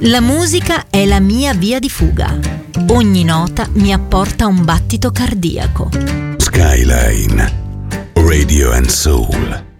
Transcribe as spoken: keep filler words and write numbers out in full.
La musica è la mia via di fuga. Ogni nota mi apporta un battito cardiaco. Skyline Radio and Soul.